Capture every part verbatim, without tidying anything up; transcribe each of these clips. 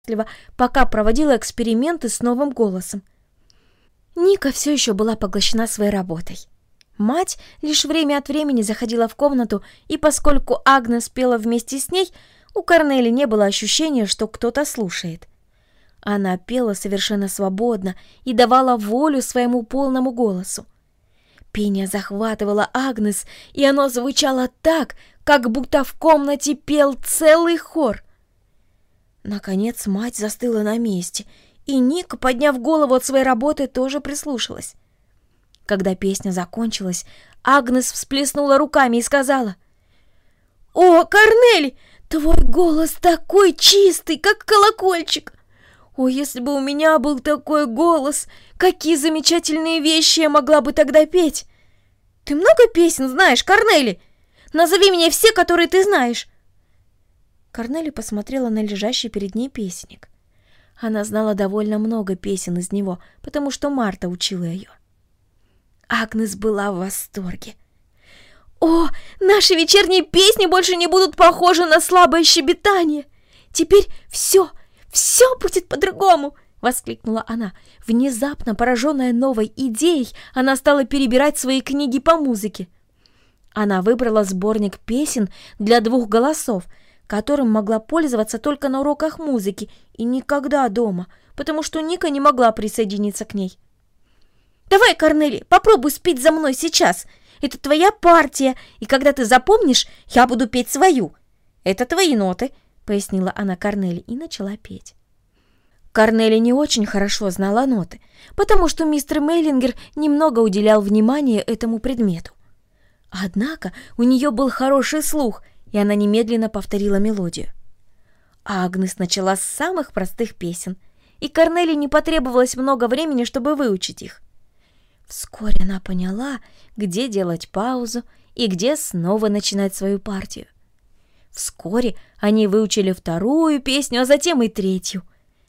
пока проводила эксперименты с новым голосом. Ника все еще была поглощена своей работой. Мать лишь время от времени заходила в комнату, и поскольку Агнес пела вместе с ней, у Корнели не было ощущения, что кто-то слушает. Она пела совершенно свободно и давала волю своему полному голосу. Пение захватывало Агнес, и оно звучало так, как будто в комнате пел целый хор. Наконец мать застыла на месте, и Ника, подняв голову от своей работы, тоже прислушалась. Когда песня закончилась, Агнес всплеснула руками и сказала: «О, Корнели, твой голос такой чистый, как колокольчик! О, если бы у меня был такой голос, какие замечательные вещи я могла бы тогда петь! Ты много песен знаешь, Корнели? Назови мне все, которые ты знаешь!» Корнели посмотрела на лежащий перед ней песенник. Она знала довольно много песен из него, потому что Марта учила ее. Агнес была в восторге. «О, наши вечерние песни больше не будут похожи на слабое щебетание! Теперь все, все будет по-другому!» — воскликнула она. Внезапно, пораженная новой идеей, она стала перебирать свои книги по музыке. Она выбрала сборник песен для двух голосов, которым могла пользоваться только на уроках музыки и никогда дома, потому что Ника не могла присоединиться к ней. «Давай, Корнели, попробуй спеть за мной сейчас. Это твоя партия, и когда ты запомнишь, я буду петь свою. Это твои ноты», — пояснила она Корнели и начала петь. Корнели не очень хорошо знала ноты, потому что мистер Мейлингер немного уделял внимания этому предмету. Однако у нее был хороший слух, и она немедленно повторила мелодию. Агнес начала с самых простых песен, и Корнели не потребовалось много времени, чтобы выучить их. Вскоре она поняла, где делать паузу и где снова начинать свою партию. Вскоре они выучили вторую песню, а затем и третью.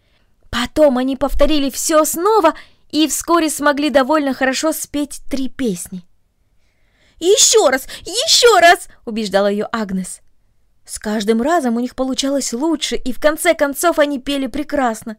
Потом они повторили все снова и вскоре смогли довольно хорошо спеть три песни. «Еще раз, еще раз!» — убеждала ее Агнес. С каждым разом у них получалось лучше, и в конце концов они пели прекрасно.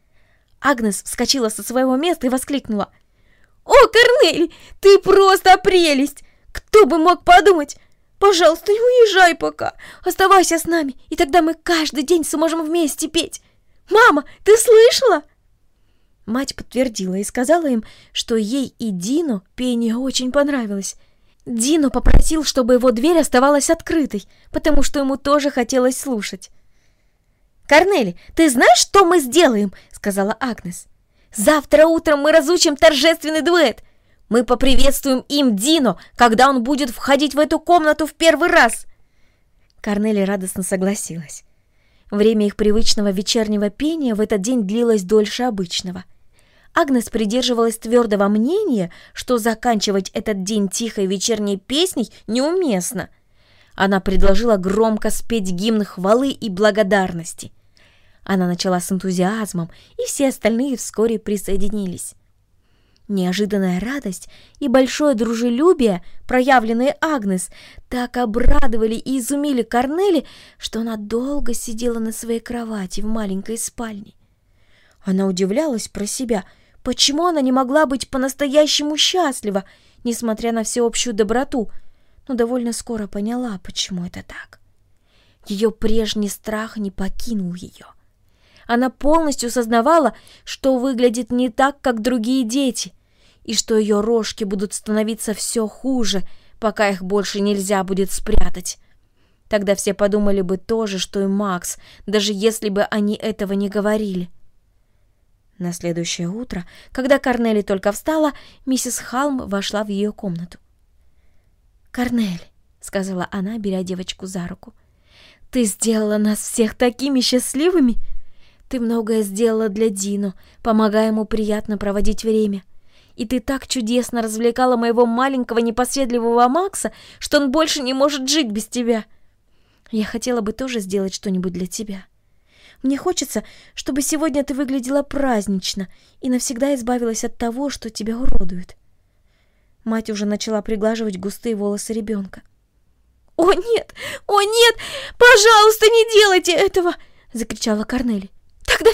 Агнес вскочила со своего места и воскликнула: «О, Корнели, ты просто прелесть! Кто бы мог подумать! Пожалуйста, не уезжай пока, оставайся с нами, и тогда мы каждый день сможем вместе петь. Мама, ты слышала?» Мать подтвердила и сказала им, что ей и Дино пение очень понравилось. Дино попросил, чтобы его дверь оставалась открытой, потому что ему тоже хотелось слушать. «Корнели, ты знаешь, что мы сделаем?» — сказала Агнес. «Завтра утром мы разучим торжественный дуэт. Мы поприветствуем им Дино, когда он будет входить в эту комнату в первый раз». Корнели радостно согласилась. Время их привычного вечернего пения в этот день длилось дольше обычного. Агнес придерживалась твердого мнения, что заканчивать этот день тихой вечерней песней неуместно. Она предложила громко спеть гимн хвалы и благодарности. Она начала с энтузиазмом, и все остальные вскоре присоединились. Неожиданная радость и большое дружелюбие, проявленные Агнес, так обрадовали и изумили Корнели, что она долго сидела на своей кровати в маленькой спальне. Она удивлялась про себя, почему она не могла быть по-настоящему счастлива, несмотря на всеобщую доброту, но довольно скоро поняла, почему это так. Ее прежний страх не покинул ее. Она полностью сознавала, что выглядит не так, как другие дети, и что ее рожки будут становиться все хуже, пока их больше нельзя будет спрятать. Тогда все подумали бы то же, что и Макс, даже если бы они этого не говорили. На следующее утро, когда Корнели только встала, миссис Халм вошла в ее комнату. «Корнели», — сказала она, беря девочку за руку, — «ты сделала нас всех такими счастливыми. Ты многое сделала для Дино, помогая ему приятно проводить время. И ты так чудесно развлекала моего маленького непоседливого Макса, что он больше не может жить без тебя. Я хотела бы тоже сделать что-нибудь для тебя. Мне хочется, чтобы сегодня ты выглядела празднично и навсегда избавилась от того, что тебя уродует». Мать уже начала приглаживать густые волосы ребенка. «О нет! О нет! Пожалуйста, не делайте этого!» — закричала Корнели. Тогда